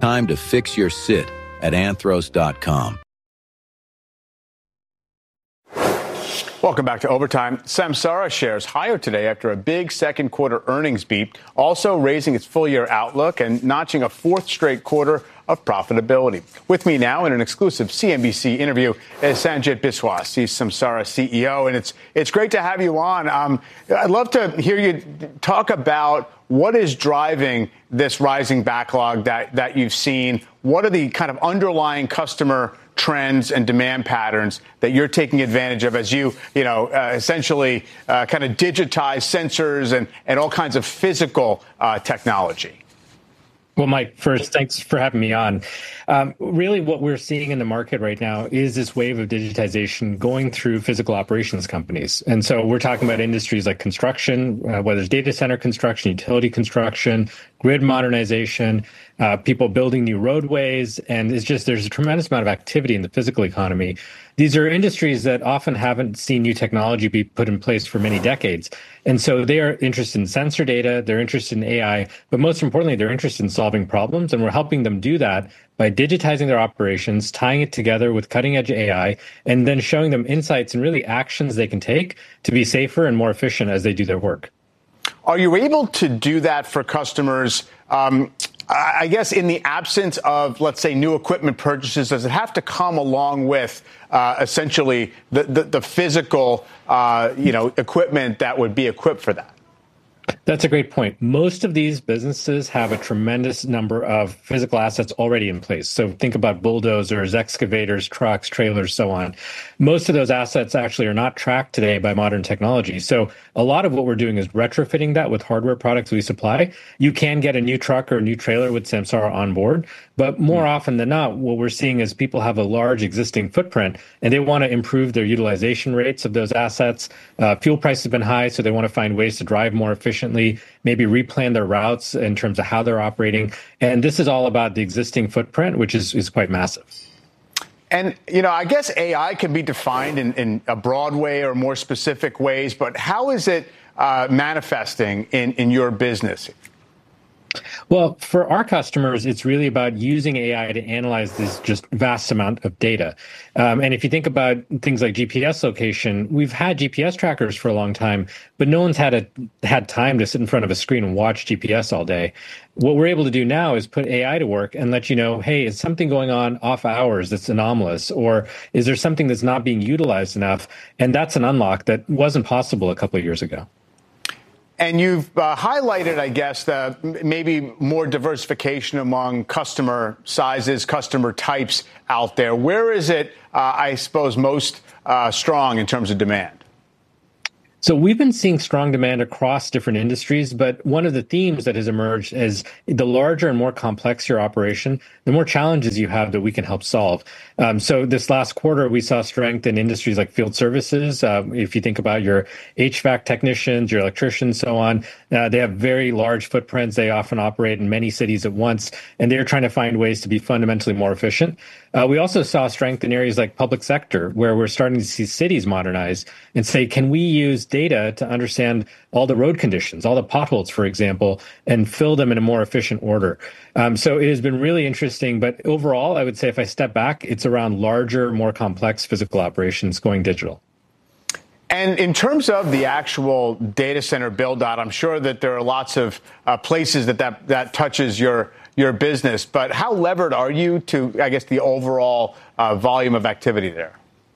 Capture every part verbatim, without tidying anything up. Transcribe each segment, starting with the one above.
Time to fix your sit at anthros dot com. Welcome back to Overtime. Samsara shares higher today after a big second quarter earnings beat, also raising its full year outlook and notching a fourth straight quarter of profitability. With me now in an exclusive C N B C interview is Sanjit Biswas. He's Samsara C E O, and it's it's great to have you on. Um, I'd love to hear you talk about what is driving this rising backlog that, that you've seen. What are the kind of underlying customer trends and demand patterns that you're taking advantage of as you, you know, uh, essentially uh, kind of digitize sensors and, and all kinds of physical uh, technology? Well, Mike, first, thanks for having me on. Um, really, what we're seeing in the market right now is this wave of digitization going through physical operations companies. And so we're talking about industries like construction, uh, whether it's data center construction, utility construction, grid modernization, uh, people building new roadways. And it's just there's a tremendous amount of activity in the physical economy. These are industries that often haven't seen new technology be put in place for many decades. And so they are interested in sensor data, they're interested in A I, but most importantly, they're interested in solving problems. And we're helping them do that by digitizing their operations, tying it together with cutting edge A I, and then showing them insights and really actions they can take to be safer and more efficient as they do their work. Are you able to do that for customers? Um, I guess in the absence of, let's say, new equipment purchases, does it have to come along with uh, essentially the, the, the physical, uh, you know, equipment that would be equipped for that? That's a great point. Most of these businesses have a tremendous number of physical assets already in place. So think about bulldozers, excavators, trucks, trailers, so on. Most of those assets actually are not tracked today by modern technology. So a lot of what we're doing is retrofitting that with hardware products we supply. You can get a new truck or a new trailer with Samsara on board, but more often than not, what we're seeing is people have a large existing footprint and they want to improve their utilization rates of those assets. Uh, fuel prices have been high, so they want to find ways to drive more efficiently, maybe replan their routes in terms of how they're operating. And this is all about the existing footprint, which is, is quite massive. And, you know, I guess A I can be defined in, in a broad way or more specific ways, but how is it uh, manifesting in, in your business? Well, for our customers, it's really about using A I to analyze this just vast amount of data. Um, and if you think about things like G P S location, we've had G P S trackers for a long time, but no one's had a, had time to sit in front of a screen and watch G P S all day. What we're able to do now is put A I to work and let you know, hey, is something going on off hours that's anomalous? Or is there something that's not being utilized enough? And that's an unlock that wasn't possible a couple of years ago. And you've uh, highlighted, I guess, the maybe more diversification among customer sizes, customer types out there. Where is it, uh, I suppose, most uh, strong in terms of demand? So we've been seeing strong demand across different industries, but one of the themes that has emerged is the larger and more complex your operation, the more challenges you have that we can help solve. Um, so this last quarter, we saw strength in industries like field services. Uh, if you think about your H V A C technicians, your electricians, so on, uh, they have very large footprints. They often operate in many cities at once, and they're trying to find ways to be fundamentally more efficient. Uh, we also saw strength in areas like public sector, where we're starting to see cities modernize and say, can we use data to understand all the road conditions, all the potholes, for example, and fill them in a more efficient order. Um, so it has been really interesting. But overall, I would say if I step back, it's around larger, more complex physical operations going digital. And in terms of the actual data center build out, I'm sure that there are lots of uh, places that, that that touches your your business. But how levered are you to, I guess, the overall uh, volume of activity there?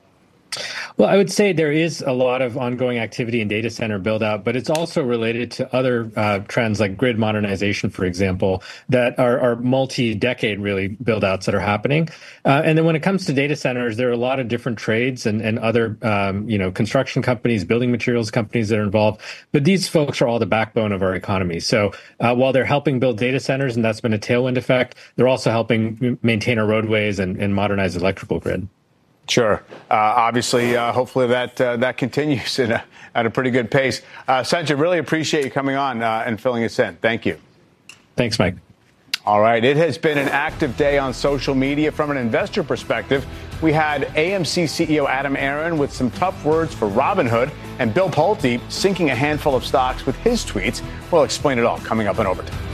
Well, I would say there is a lot of ongoing activity in data center build out, but it's also related to other uh, trends like grid modernization, for example, that are, are multi-decade really build outs that are happening. Uh, and then when it comes to data centers, there are a lot of different trades and, and other, um, you know, construction companies, building materials companies that are involved. But these folks are all the backbone of our economy. So uh, while they're helping build data centers, and that's been a tailwind effect, they're also helping maintain our roadways and, and modernize the electrical grid. Sure. Uh, obviously, uh, hopefully that uh, that continues at a, at a pretty good pace. Uh, Sanjay, really appreciate you coming on uh, and filling us in. Thank you. Thanks, Mike. All right. It has been an active day on social media from an investor perspective. We had A M C C E O Adam Aron with some tough words for Robinhood and Bill Pulte sinking a handful of stocks with his tweets. We'll explain it all coming up in Overtime.